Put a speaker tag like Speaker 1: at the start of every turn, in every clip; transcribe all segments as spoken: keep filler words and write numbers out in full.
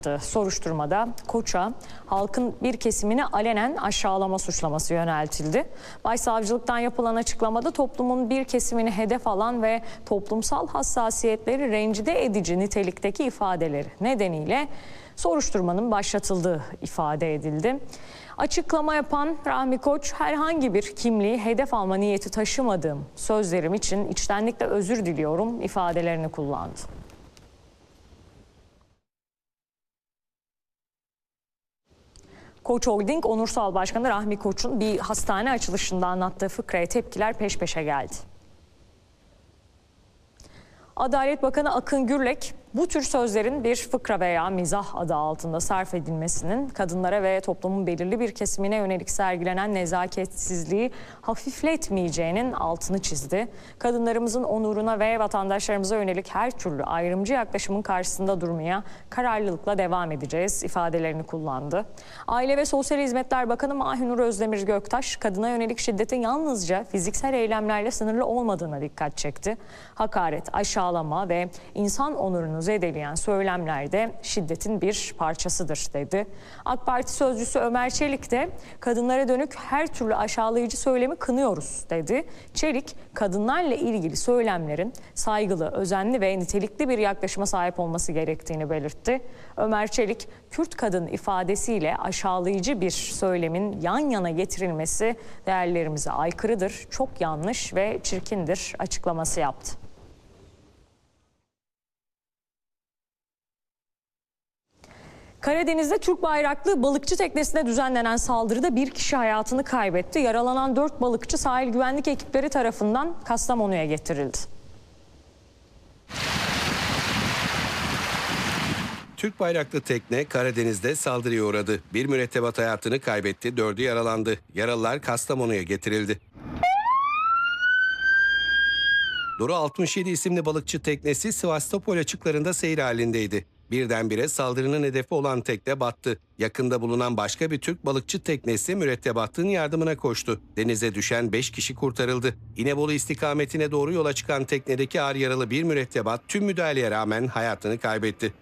Speaker 1: Soruşturmada Koç'a halkın bir kesimini alenen aşağılama suçlaması yöneltildi. Başsavcılıktan yapılan açıklamada toplumun bir kesimini hedef alan ve toplumsal hassasiyetleri rencide edici nitelikteki ifadeleri nedeniyle soruşturmanın başlatıldığı ifade edildi. Açıklama yapan Rahmi Koç, herhangi bir kimliği hedef alma niyeti taşımadığım sözlerim için içtenlikle özür diliyorum ifadelerini kullandı. Koç Holding Onursal Başkanı Rahmi Koç'un bir hastane açılışında anlattığı fıkraya tepkiler peş peşe geldi. Adalet Bakanı Akın Gürlek, bu tür sözlerin bir fıkra veya mizah adı altında sarf edilmesinin kadınlara ve toplumun belirli bir kesimine yönelik sergilenen nezaketsizliği hafifletmeyeceğinin altını çizdi. Kadınlarımızın onuruna ve vatandaşlarımıza yönelik her türlü ayrımcı yaklaşımın karşısında durmaya kararlılıkla devam edeceğiz ifadelerini kullandı. Aile ve Sosyal Hizmetler Bakanı Mahinur Özdemir Göktaş, kadına yönelik şiddetin yalnızca fiziksel eylemlerle sınırlı olmadığına dikkat çekti. Hakaret, aşağılama ve insan onurunu zedeleyen söylemler de şiddetin bir parçasıdır dedi. AK Parti sözcüsü Ömer Çelik de kadınlara dönük her türlü aşağılayıcı söylemi kınıyoruz dedi. Çelik, kadınlarla ilgili söylemlerin saygılı, özenli ve nitelikli bir yaklaşıma sahip olması gerektiğini belirtti. Ömer Çelik, Kürt kadın ifadesiyle aşağılayıcı bir söylemin yan yana getirilmesi değerlerimize aykırıdır, çok yanlış ve çirkindir açıklaması yaptı. Karadeniz'de Türk bayraklı balıkçı teknesine düzenlenen saldırıda bir kişi hayatını kaybetti. Yaralanan dört balıkçı sahil güvenlik ekipleri tarafından Kastamonu'ya getirildi.
Speaker 2: Türk bayraklı tekne Karadeniz'de saldırıya uğradı. Bir mürettebat hayatını kaybetti, dördü yaralandı. Yaralılar Kastamonu'ya getirildi. Duru altmış yedi isimli balıkçı teknesi Sivastopol açıklarında seyir halindeydi. Birdenbire saldırının hedefi olan tekne battı. Yakında bulunan başka bir Türk balıkçı teknesi mürettebatın yardımına koştu. Denize düşen beş kişi kurtarıldı. İnebolu istikametine doğru yola çıkan teknedeki ağır yaralı bir mürettebat tüm müdahaleye rağmen hayatını kaybetti.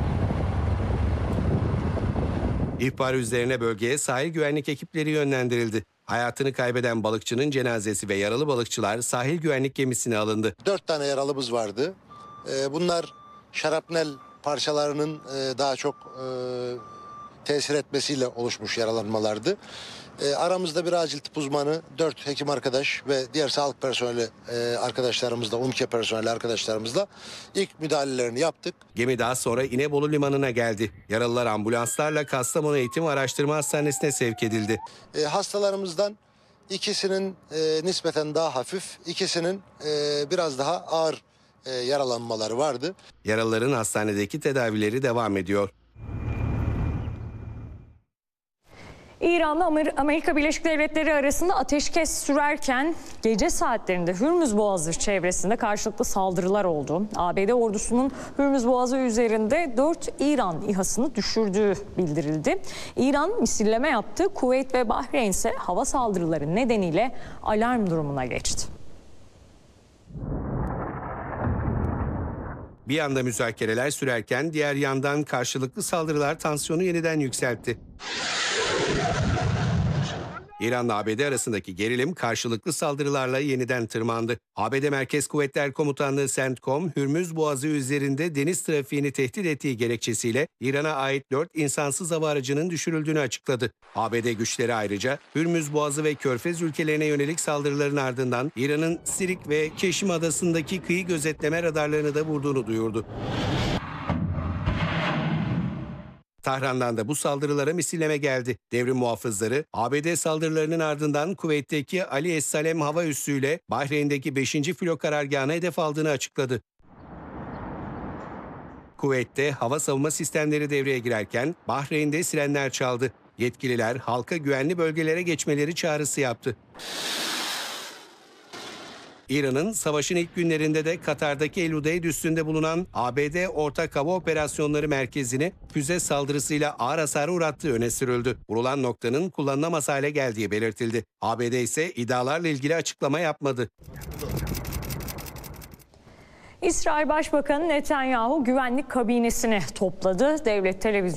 Speaker 2: İhbar üzerine bölgeye sahil güvenlik ekipleri yönlendirildi. Hayatını kaybeden balıkçının cenazesi ve yaralı balıkçılar sahil güvenlik gemisine alındı.
Speaker 3: Dört tane yaralımız vardı. Bunlar şarapnel parçalarının daha çok tesir etmesiyle oluşmuş yaralanmalardı. Aramızda bir acil tıp uzmanı, dört hekim arkadaş ve diğer sağlık personeli arkadaşlarımızla, UNKE personeli arkadaşlarımızla ilk müdahalelerini yaptık.
Speaker 2: Gemi daha sonra İnebolu Limanı'na geldi. Yaralılar ambulanslarla Kastamonu Eğitim ve Araştırma Hastanesi'ne sevk edildi.
Speaker 3: Hastalarımızdan ikisinin nispeten daha hafif, ikisinin biraz daha ağır yaralanmaları vardı.
Speaker 2: Yaralıların hastanedeki tedavileri devam ediyor.
Speaker 1: İran'la Amerika Birleşik Devletleri arasında ateşkes sürerken gece saatlerinde Hürmüz Boğazı çevresinde karşılıklı saldırılar oldu. A B D ordusunun Hürmüz Boğazı üzerinde dört İran İHA'sını düşürdüğü bildirildi. İran misilleme yaptı. Kuveyt ve Bahreyn ise hava saldırıları nedeniyle alarm durumuna geçti.
Speaker 2: Bir yanda müzakereler sürerken diğer yandan karşılıklı saldırılar tansiyonu yeniden yükseltti. İran'la A B D arasındaki gerilim karşılıklı saldırılarla yeniden tırmandı. A B D Merkez Kuvvetler Komutanlığı CENTCOM, Hürmüz Boğazı üzerinde deniz trafiğini tehdit ettiği gerekçesiyle İran'a ait dört insansız hava aracının düşürüldüğünü açıkladı. A B D güçleri ayrıca Hürmüz Boğazı ve Körfez ülkelerine yönelik saldırıların ardından İran'ın Sirik ve Keşim Adası'ndaki kıyı gözetleme radarlarını da vurduğunu duyurdu. Tahran'dan da bu saldırılara misilleme geldi. Devrim muhafızları A B D saldırılarının ardından Kuveyt'teki Ali Es-Salem hava üssüyle Bahreyn'deki beşinci filo karargahına hedef aldığını açıkladı. Kuveyt'te hava savunma sistemleri devreye girerken Bahreyn'de sirenler çaldı. Yetkililer halka güvenli bölgelere geçmeleri çağrısı yaptı. İran'ın savaşın ilk günlerinde de Katar'daki El Udeyd üssünde bulunan A B D Ortak Hava Operasyonları Merkezi'ni füze saldırısıyla ağır hasara uğrattığı öne sürüldü. Vurulan noktanın kullanılamaz hale geldiği belirtildi. A B D ise iddialarla ilgili açıklama yapmadı.
Speaker 1: İsrail Başbakanı Netanyahu güvenlik kabinesini topladı. Devlet televizyonu